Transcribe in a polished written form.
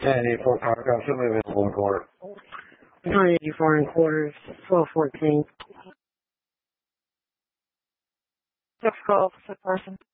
1084 Park, I'm still available in court. 984 and quarters, 1214. Six call, officer person.